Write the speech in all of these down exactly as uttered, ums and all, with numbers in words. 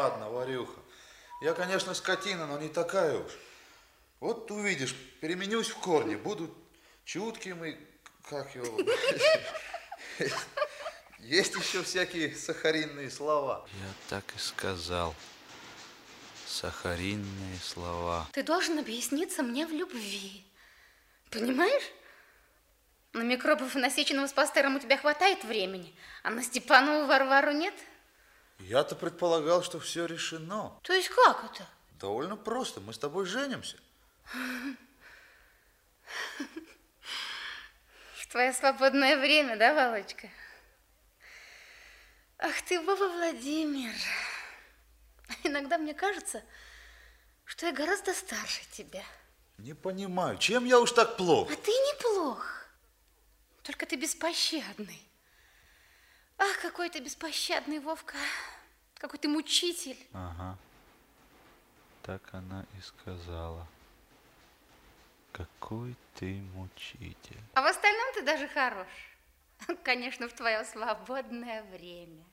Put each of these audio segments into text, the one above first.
ладно, Варюха. Я, конечно, скотина, но не такая уж. Вот увидишь, переменюсь в корне, буду чутким и, как его... Есть еще всякие сахаринные слова. Я так и сказал. Сахаринные слова. Ты должен объясниться мне в любви. Понимаешь? На микробов и насеченного с пастером у тебя хватает времени, а на Степанову Варвару нет? Я-то предполагал, что все решено. То есть как это? Довольно просто. Мы с тобой женимся. В твое свободное время, да, Володька? Ах ты, Вова Владимир. Иногда мне кажется, что я гораздо старше тебя. Не понимаю, чем я уж так плох? А ты неплох. Только ты беспощадный. Ах, какой ты беспощадный, Вовка. Какой ты мучитель. Ага. Так она и сказала. Какой ты мучитель. А в остальном ты даже хорош. Конечно, в твое свободное время.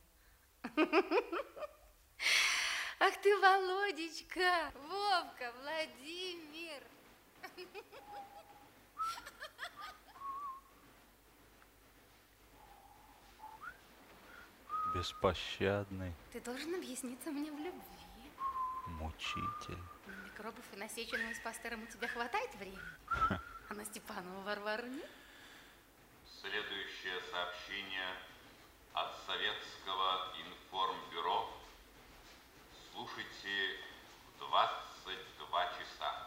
Ах ты, Володечка, Вовка, Владимир. Беспощадный. Ты должен объясниться мне в любви. Мучитель. На микробов и насеченного с пастером у тебя хватает времени? А на Степанову Варвару нет? Следующее сообщение от Советского информбюро. Слушайте в двадцать два часа.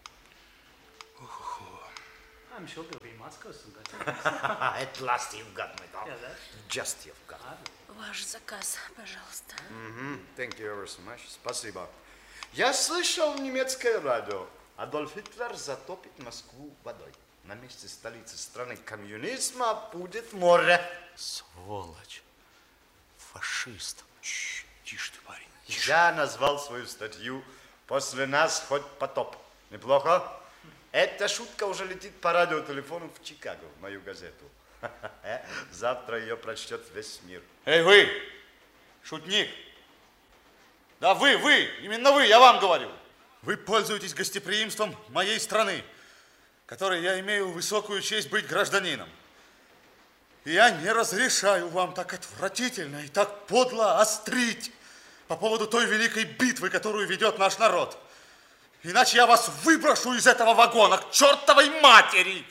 I'm sure there'll be Moscow some good At last you've got me, Doc. Yeah, that's Just you've got. Ваш заказ, пожалуйста. Mm-hmm. Thank you ever so much. Спасибо. Я слышал немецкое радио. Адольф Гитлер затопит Москву водой. На месте столицы страны коммунизма будет море. Сволочь. Фашист. Чш, тише ты, парень. Я назвал свою статью «После нас хоть потоп». Неплохо? Эта шутка уже летит по радиотелефону в Чикаго, в мою газету. Завтра ее прочтет весь мир. Эй, вы, шутник. Да вы, вы, именно вы, я вам говорю. Вы пользуетесь гостеприимством моей страны, которой я имею высокую честь быть гражданином. И я не разрешаю вам так отвратительно и так подло острить по поводу той великой битвы, которую ведет наш народ. Иначе я вас выброшу из этого вагона к чертовой матери.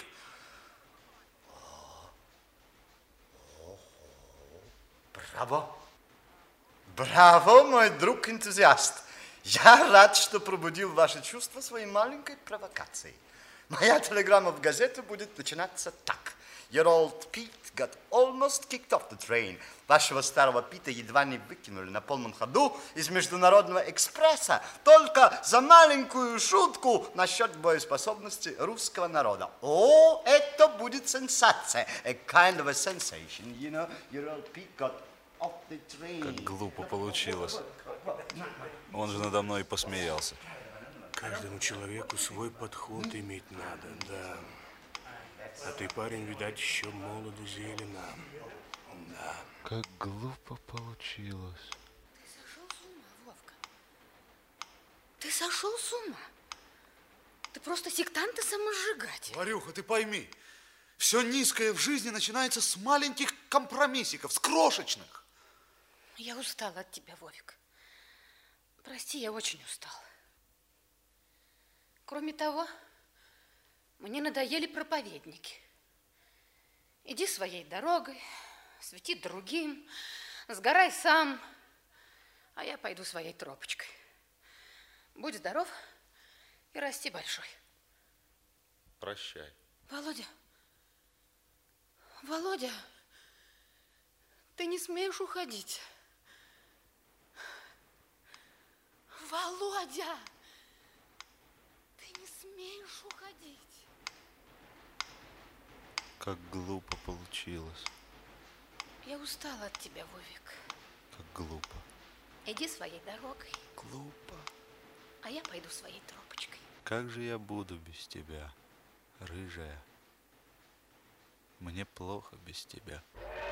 Браво! Браво, мой друг-энтузиаст! Я рад, что пробудил ваши чувства своей маленькой провокацией. Моя телеграмма в газету будет начинаться так. Your old Pete got almost kicked off the train. Вашего старого Пита едва не выкинули на полном ходу из Международного экспресса только за маленькую шутку насчет боеспособности русского народа. О, это будет сенсация. A kind of a sensation, you know. Your old Pete got off the train. Как глупо получилось. Он же надо мной и посмеялся. Каждому человеку свой подход иметь надо, да. А ты, парень, видать, еще молод и зелена. Да. Как глупо получилось. Ты сошел с ума, Вовка. Ты сошел с ума. Ты просто сектант и самосжигатель. Варюха, ты пойми, все низкое в жизни начинается с маленьких компромиссиков, с крошечных. Я устала от тебя, Вовик. Прости, я очень устала. Кроме того, мне надоели проповедники. Иди своей дорогой, свети другим, сгорай сам, а я пойду своей тропочкой. Будь здоров и расти большой. Прощай. Володя, Володя, ты не смеешь уходить. Володя, ты не смеешь уходить. Как глупо получилось. Я устала от тебя, Вовик. Как глупо. Иди своей дорогой, Глупо. а я пойду своей тропочкой. Как же я буду без тебя, рыжая? Мне плохо без тебя.